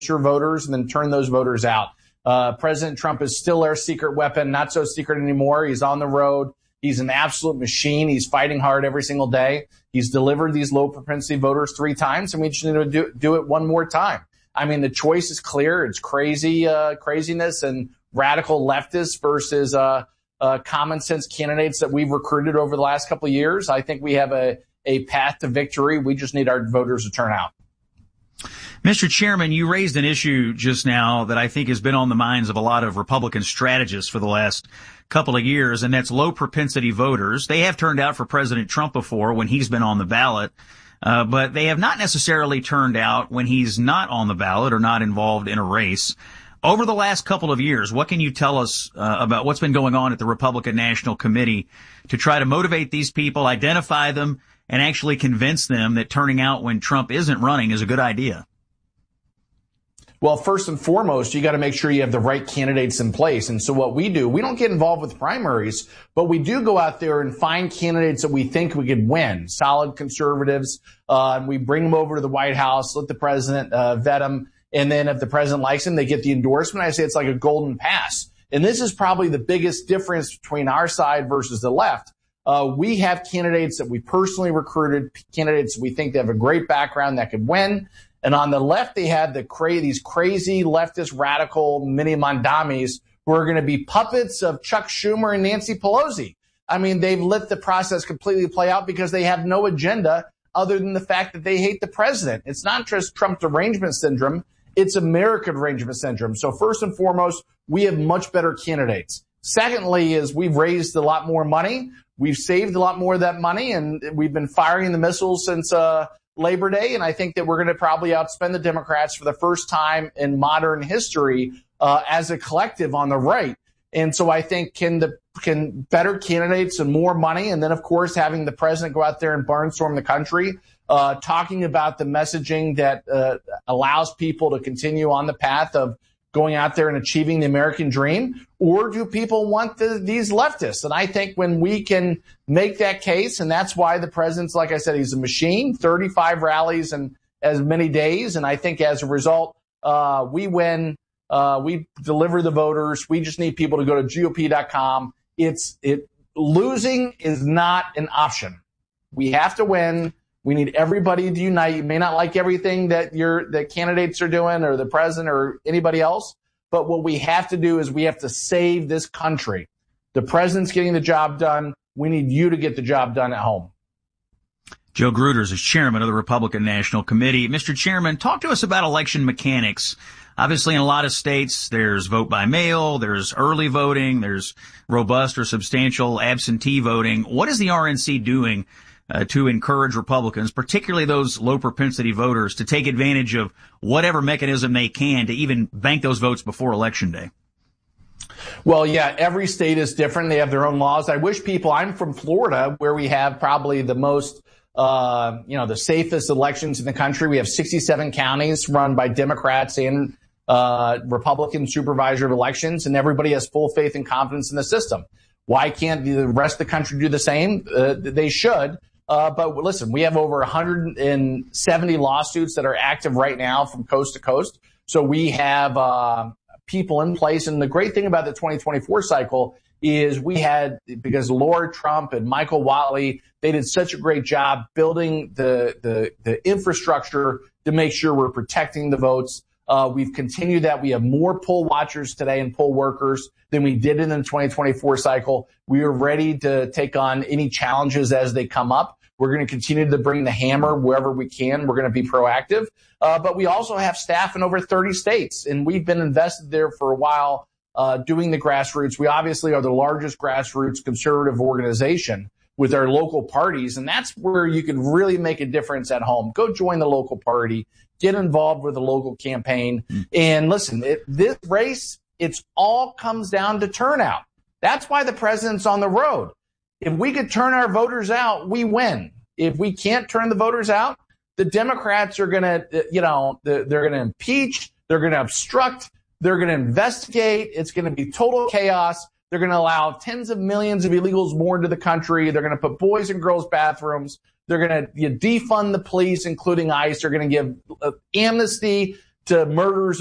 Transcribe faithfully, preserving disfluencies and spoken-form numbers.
register voters and then turn those voters out. Uh, President Trump is still our secret weapon, not so secret anymore. He's on the road. He's an absolute machine. He's fighting hard every single day. He's delivered these low propensity voters three times, and we just need to do, do it one more time. I mean, the choice is clear. It's crazy, uh, craziness and radical leftists versus, uh, uh, common sense candidates that we've recruited over the last couple of years. I think we have a, a path to victory. We just need our voters to turn out. Mister Chairman, you raised an issue just now that I think has been on the minds of a lot of Republican strategists for the last couple of years, and that's low propensity voters. They have turned out for President Trump before when he's been on the ballot, uh, but they have not necessarily turned out when he's not on the ballot or not involved in a race. Over the last couple of years, what can you tell us uh, about what's been going on at the Republican National Committee to try to motivate these people, identify them, and actually convince them that turning out when Trump isn't running is a good idea? Well, first and foremost, you got to make sure you have the right candidates in place. And so what we do, we don't get involved with primaries, but we do go out there and find candidates that we think we could win, solid conservatives. Uh, and we bring them over to the White House, let the president uh, vet them. And then if the president likes them, they get the endorsement. I say it's like a golden pass. And this is probably the biggest difference between our side versus the left. Uh, we have candidates that we personally recruited, candidates we think they have a great background that could win. And on the left, they had the cra- these crazy leftist radical mini mandamis who are going to be puppets of Chuck Schumer and Nancy Pelosi. I mean, they've let the process completely play out because they have no agenda other than the fact that they hate the president. It's not just Trump derangement syndrome. It's American derangement syndrome. So first and foremost, we have much better candidates. Secondly is we've raised a lot more money. We've saved a lot more of that money, and we've been firing the missiles since uh Labor Day, and I think that we're going to probably outspend the Democrats for the first time in modern history uh, as a collective on the right. And so I think can the can better candidates and more money, and then of course having the president go out there and barnstorm the country, uh, talking about the messaging that uh, allows people to continue on the path of going out there and achieving the American dream, or do people want the, these leftists? And I think when we can make that case, and that's why the president's, like I said, he's a machine, thirty-five rallies in as many days. And I think as a result, uh, we win, uh, we deliver the voters. We just need people to go to G O P dot com. It's, it, losing is not an option. We have to win. We need everybody to unite. You may not like everything that your the candidates are doing or the president or anybody else, but what we have to do is we have to save this country. The president's getting the job done. We need you to get the job done at home. Joe Gruters is chairman of the Republican National Committee. Mister Chairman, talk to us about election mechanics. Obviously, in a lot of states, there's vote by mail, there's early voting, there's robust or substantial absentee voting. What is the R N C doing Uh, to encourage Republicans, particularly those low propensity voters, to take advantage of whatever mechanism they can to even bank those votes before Election Day? Well, yeah, every state is different. They have their own laws. I wish people, I'm from Florida, where we have probably the most, uh, you know, the safest elections in the country. We have sixty-seven counties run by Democrats and uh, Republican supervisor of elections, and everybody has full faith and confidence in the system. Why can't the rest of the country do the same? Uh, they should. Uh, but listen, we have over one hundred seventy lawsuits that are active right now from coast to coast. So we have uh, people in place. And the great thing about the twenty twenty-four cycle is we had, because Laura Trump and Michael Whatley, they did such a great job building the, the, the infrastructure to make sure we're protecting the votes. Uh, we've continued that. We have more poll watchers today and poll workers than we did in the twenty twenty-four cycle. We are ready to take on any challenges as they come up. We're going to continue to bring the hammer wherever we can. We're going to be proactive. Uh, but we also have staff in over thirty states, and we've been invested there for a while uh, doing the grassroots. We obviously are the largest grassroots conservative organization with our local parties, and that's where you can really make a difference at home. Go join the local party. Get involved with the local campaign. Mm. And listen, it, this race, it's all comes down to turnout. That's why the president's on the road. If we could turn our voters out, we win. If we can't turn the voters out, the Democrats are going to, you know, they're going to impeach. They're going to obstruct. They're going to investigate. It's going to be total chaos. They're going to allow tens of millions of illegals more into the country. They're going to put boys and girls bathrooms. They're going to you know, defund the police, including ICE. They're going to give uh, amnesty to murders